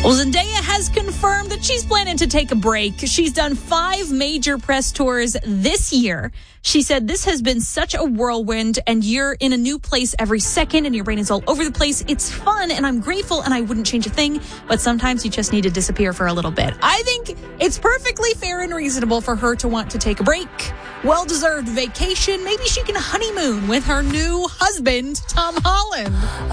Well, Zendaya has confirmed that she's planning to take a break. She's done 5 major press tours this year. She said, this has been such a whirlwind, and you're in a new place every second, and your brain is all over the place. It's fun, and I'm grateful, and I wouldn't change a thing, but sometimes you just need to disappear for a little bit. I think it's perfectly fair and reasonable for her to want to take a break. Well-deserved vacation. Maybe she can honeymoon with her new husband, Tom Holland.